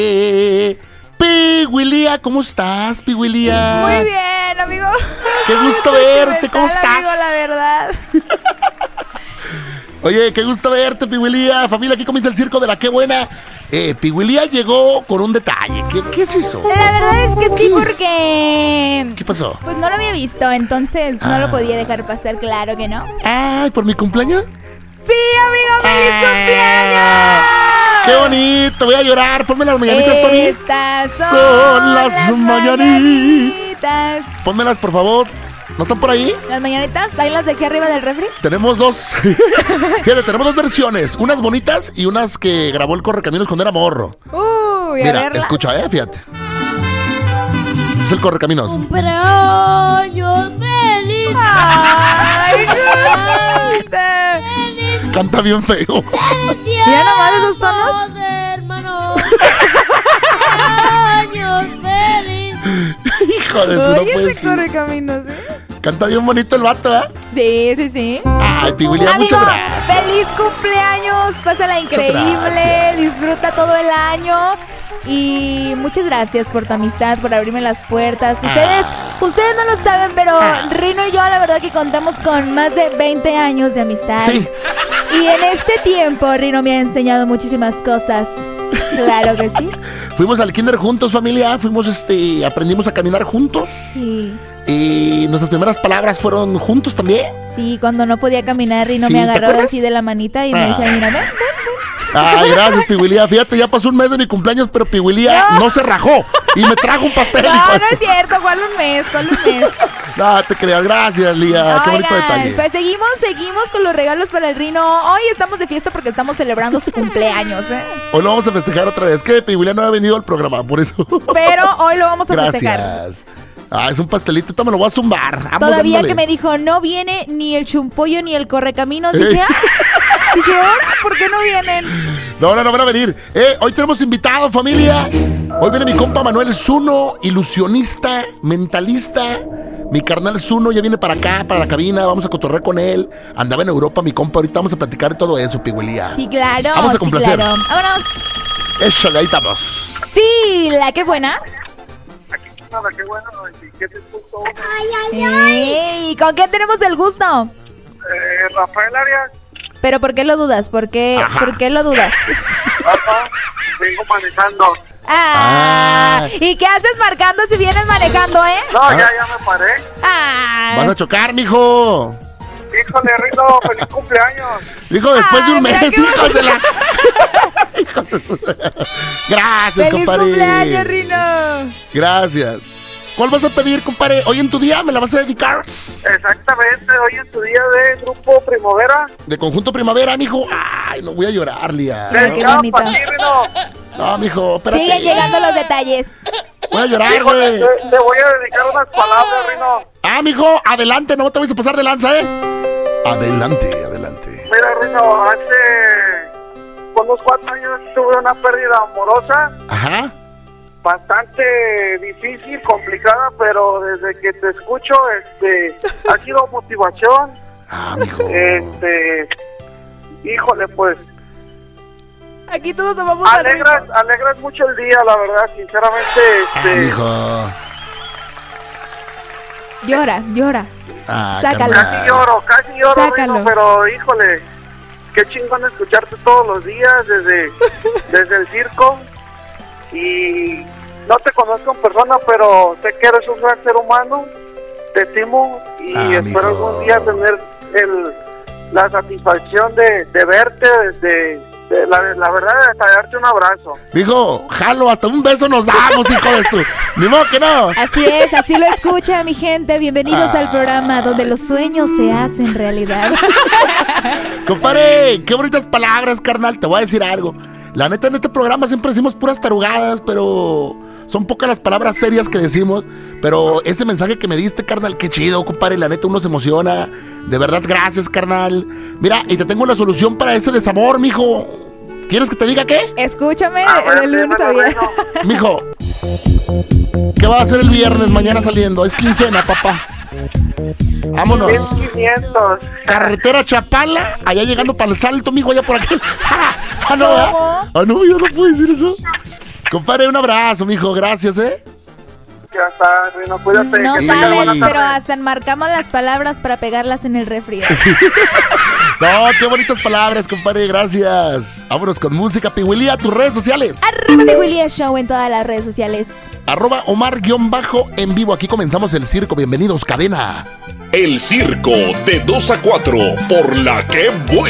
Piwilía, ¿cómo estás, Piwilía? Muy bien, amigo. Qué gusto verte, ¿cómo estás? Amigo, la verdad. Oye, qué gusto verte, Piwilía. Familia, aquí comienza el circo de la qué buena. Piwilía llegó con un detalle. ¿Qué es eso? La verdad es que sí, porque... ¿Qué pasó? Pues no lo había visto, entonces no lo podía dejar pasar, claro que no. Ay, ¿por mi cumpleaños? ¡Sí, amigo! ¡Feliz cumpleaños! ¡Qué bonito! Voy a llorar. Ponme las mañanitas, Tony. Estas son las mañanitas. Pónmelas, por favor. ¿No están por ahí? ¿Las mañanitas? ¿Ahí las dejé arriba del refri? Tenemos dos. Fíjate, tenemos dos versiones. Unas bonitas y unas que grabó el Correcaminos cuando era morro. Uy, mira, a verla. escucha, fíjate. Es el Correcaminos. ¡Cumpleaños feliz! ¡Ay, qué Canta bien feo. ¿Ya nomás esos tonos? Hermanos. ¡Cumpleaños feliz! Hijo de su, no puede ser. Correcaminos, ¿eh? Canta bien bonito el vato, ¿eh? Sí, sí, sí. Ay, Piwilía, Amigo, muchas gracias. feliz cumpleaños, pásala increíble, gracias. disfruta todo el año y muchas gracias por tu amistad, por abrirme las puertas. Ustedes no lo saben, pero Rino y yo la verdad que contamos con más de 20 años de amistad. Sí. Y en este tiempo Rino me ha enseñado muchísimas cosas. Claro que sí. Fuimos al kinder juntos, familia. Aprendimos a caminar juntos. Sí. Y nuestras primeras palabras fueron juntos también. Sí, cuando no podía caminar, Rino Sí, me ¿te agarró acuerdas? así de la manita y me decía, mira, ven. Ay, gracias, Piwilía. Fíjate, ya pasó un mes de mi cumpleaños, pero Piwilía no se rajó y me trajo un pastel. No, hijo de no su- es cierto, ¿cuál un mes? No, te creas, gracias, Lía. Qué bonito Oigan, detalle. pues seguimos con los regalos para el Rino. Hoy estamos de fiesta porque estamos celebrando su cumpleaños, ¿eh? Hoy lo vamos a festejar otra vez. Que Piwilía no ha venido al programa, por eso. Pero hoy lo vamos a festejar. Gracias. Ah, es un pastelito, esto me lo voy a zumbar. Vamos, Todavía dándole. que me dijo, no viene ni el chumpollo ni el correcaminos. Dije, ahora, ¿por qué no vienen? No van a venir. Hoy tenemos invitado, familia. Hoy viene mi compa Manuel Zuno, ilusionista, mentalista. Mi carnal Zuno ya viene para acá, para la cabina. Vamos a cotorrear con él. Andaba en Europa, mi compa. Ahorita vamos a platicar de todo eso, Piwilía. Sí, claro. Vamos a complacer. Sí, claro. Vámonos. Échale, ahí estamos. Sí, la que buena. Qué bueno, ¿qué te gustó? Ey, ¿con quién tenemos el gusto? Rafael Arias, Pero ¿por qué lo dudas? ¿Por qué lo dudas? vengo manejando. ¿Y qué haces marcando si vienes manejando, eh? No, ya me paré. Vas a chocar, mijo. Híjole, Rino, feliz cumpleaños. Hijo, después de un mira mes, qué hijos de la... Hijos de su... Gracias, ¡Feliz compadre. cumpleaños, Rino! Gracias. ¿Cuál vas a pedir, compadre? Hoy en tu día me la vas a dedicar. Exactamente, hoy en tu día de Grupo Primavera. De Conjunto Primavera, mijo. Ay, no voy a llorar, Lía. Ay, qué Dedicado bonito. para ti, Rino. No, mijo, espérate. Siguen llegando los detalles. Voy a llorar, Híjole, güey. te voy a dedicar unas palabras, Rino. Ah, mijo, adelante, no te vayas a pasar de lanza, ¿eh? Adelante. Mira, Rino, hace unos 4 años tuve una pérdida amorosa. Ajá. Bastante difícil, complicada, pero desde que te escucho, ha sido motivación. Ah, mijo. Híjole, pues, Aquí todos amamos a Rino. alegras mucho el día, la verdad, sinceramente, Ah, mijo. Llora. Ah, Sácalo. carnal. casi lloro, Sácalo. Rino, pero híjole, qué chingón escucharte todos los días desde el circo. Y no te conozco en persona, pero sé que eres un gran ser humano, te estimo y espero mijo. algún día tener la satisfacción de verte, la verdad, hasta darte un abrazo. Mijo, jalo, hasta un beso nos damos, hijo de su... Ni modo que no. Así es, así lo escucha mi gente. Bienvenidos al programa donde los sueños se hacen realidad. Compadre, qué bonitas palabras, carnal. Te voy a decir algo. La neta, en este programa siempre decimos puras tarugadas, pero son pocas las palabras serias que decimos. Pero ese mensaje que me diste, carnal, qué chido, compadre. La neta, uno se emociona. De verdad, gracias, carnal. Mira, y te tengo la solución para ese desamor, mijo. ¿Quieres que te diga qué? Escúchame, A ver, el lunes dímelo, había. Rino. Mijo, ¿qué va a hacer el viernes mañana saliendo? Es quincena, papá. Vámonos. 1500. Carretera Chapala, allá llegando para el Salto, mijo, allá por aquí. Ah, no, ¿Cómo? yo no puedo decir eso. Compadre, un abrazo, mijo. Gracias, Ya está, Rino, cuídate. No que tengas sabes, buena tarde. pero hasta enmarcamos las palabras para pegarlas en el refri. No, qué bonitas palabras, compadre. Gracias. Vámonos con música. Piwili, a tus redes sociales. Arroba Piwili Show en todas las redes sociales. Arroba Omar_en vivo. Aquí comenzamos el circo. Bienvenidos, cadena. El circo de 2 a 4 por La Que Buena.